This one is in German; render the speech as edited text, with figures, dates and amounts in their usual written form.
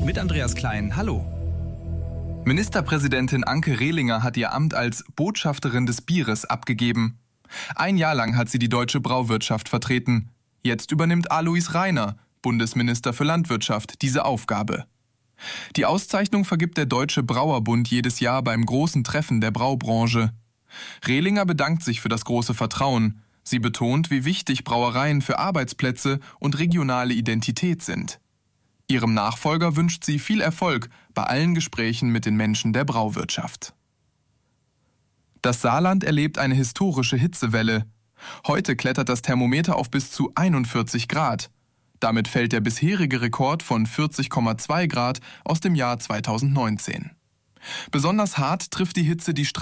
Mit Andreas Klein, hallo. Ministerpräsidentin Anke Rehlinger hat ihr Amt als Botschafterin des Bieres abgegeben. Ein Jahr lang hat sie die deutsche Brauwirtschaft vertreten. Jetzt übernimmt Alois Rainer, Bundesminister für Landwirtschaft, diese Aufgabe. Die Auszeichnung vergibt der Deutsche Brauerbund jedes Jahr beim großen Treffen der Braubranche. Rehlinger bedankt sich für das große Vertrauen. Sie betont, wie wichtig Brauereien für Arbeitsplätze und regionale Identität sind. Ihrem Nachfolger wünscht sie viel Erfolg bei allen Gesprächen mit den Menschen der Brauwirtschaft. Das Saarland erlebt eine historische Hitzewelle. Heute klettert das Thermometer auf bis zu 41 Grad. Damit fällt der bisherige Rekord von 40,2 Grad aus dem Jahr 2019. Besonders hart trifft die Hitze die